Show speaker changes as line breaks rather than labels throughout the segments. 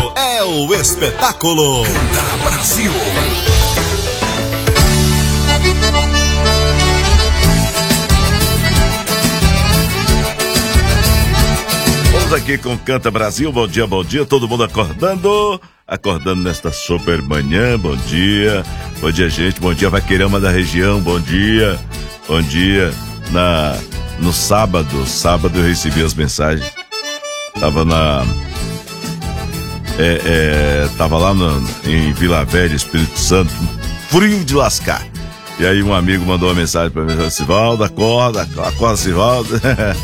é o espetáculo. Canta Brasil. Vamos aqui com Canta Brasil. Bom dia, todo mundo acordando nesta super manhã. Bom dia, gente, bom dia Vaqueirama da região, bom dia. No sábado eu recebi as mensagens. Tava lá em Vila Velha, Espírito Santo, frio de lascar. E aí um amigo mandou uma mensagem pra mim: Sivaldo, acorda, Sivaldo.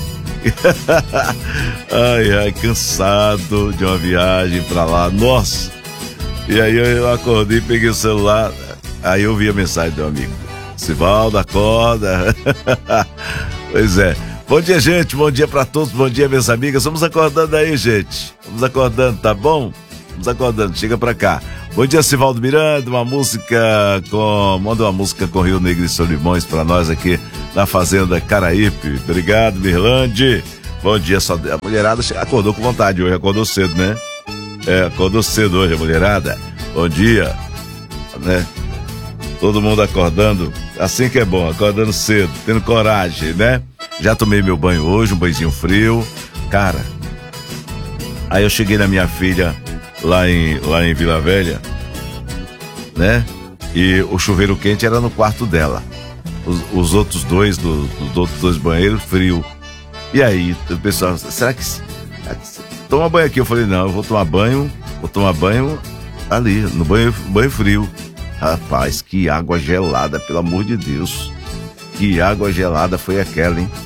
Ai, cansado de uma viagem pra lá, nossa. E aí eu acordei, peguei o celular, aí eu vi a mensagem do amigo: Sivaldo, acorda. Pois é. Bom dia, gente, bom dia pra todos, bom dia, minhas amigas. Vamos acordando aí, gente. Vamos acordando, tá bom? Vamos acordando, chega pra cá. Bom dia, Sivaldo Miranda, manda uma música com Rio Negro e Solimões pra nós aqui na Fazenda Caraípe. Obrigado, Mirlande. Bom dia, a mulherada acordou com vontade hoje, acordou cedo, né? Acordou cedo hoje a mulherada. Bom dia, né? Todo mundo acordando, assim que é bom, acordando cedo, tendo coragem, né? Já tomei meu banho hoje, um banhozinho frio. Cara, aí eu cheguei na minha filha lá em Vila Velha, né? E o chuveiro quente era no quarto dela. Os outros dois, dos outros dois banheiros, frio. E aí, o pessoal, será que toma banho aqui? Eu falei, não, eu vou tomar banho ali, no banho frio. Rapaz, que água gelada, pelo amor de Deus. Que água gelada foi aquela, hein?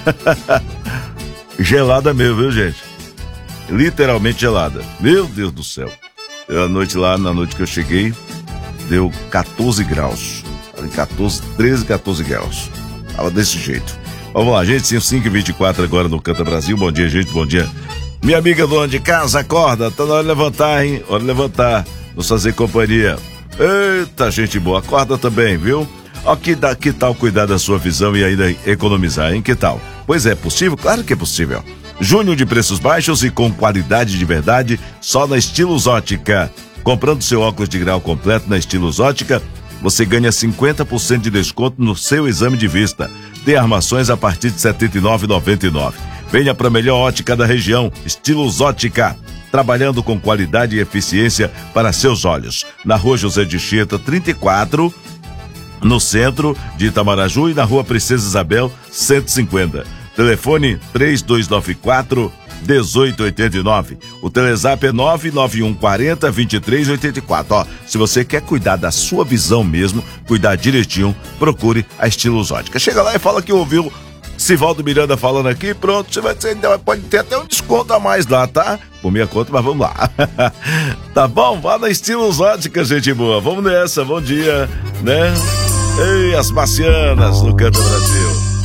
Gelada mesmo, viu, gente? Literalmente gelada. Meu Deus do céu. Na noite que eu cheguei, deu 14 graus. 13, 14 graus. Tava desse jeito. Vamos lá, gente, 5h24 agora no Canta Brasil. Bom dia, gente, bom dia. Minha amiga dona de casa, acorda. Tá na hora de levantar, hein? Hora de levantar. Nos fazer companhia. Eita, gente boa. Acorda também, viu? Ó, que tal cuidar da sua visão e ainda economizar, hein? Que tal? Pois é, possível? Claro que é possível. Junho de preços baixos e com qualidade de verdade, só na Estilos Ótica. Comprando seu óculos de grau completo na Estilos Ótica, você ganha 50% de desconto no seu exame de vista. Tem armações a partir de R$ 79,99. Venha para a melhor ótica da região, Estilos Ótica. Trabalhando com qualidade e eficiência para seus olhos. Na Rua José de Cheta, 34, no centro de Itamaraju, e na Rua Princesa Isabel, 150. Telefone 3294-1889. O Telezap é 99140-2384. Ó, se você quer cuidar da sua visão mesmo, cuidar direitinho, procure a Estilos Ótica. Chega lá e fala que ouviu Sivaldo Miranda falando aqui, pronto, você pode ter até um desconto a mais lá, tá? Por minha conta, mas vamos lá. Tá bom? Vá na Estilos Ótica, gente boa. Vamos nessa, bom dia, né? Ei, as marcianas no Canta Brasil.